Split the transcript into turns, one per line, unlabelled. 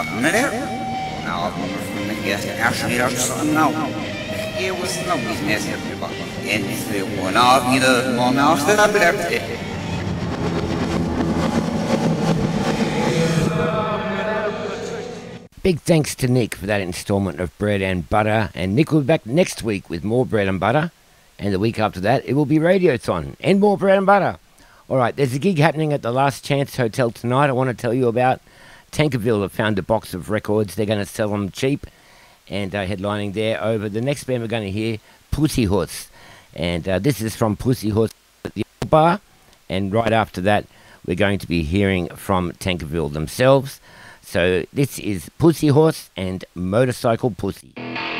Big thanks to Nick for that instalment of Bread and Butter, and Nick will be back next week with more Bread and Butter, and the week after that it will be Radiothon and more Bread and Butter. Alright, there's a gig happening at the Last Chance Hotel tonight I want to tell you about. Tankerville have found a box of records, they're going to sell them cheap, and headlining there over the next band we're going to hear, Pussy Horse, and this is from Pussy Horse at the Old Bar, and right after that we're going to be hearing from Tankerville themselves. So this is Pussy Horse and Motorcycle Pussy.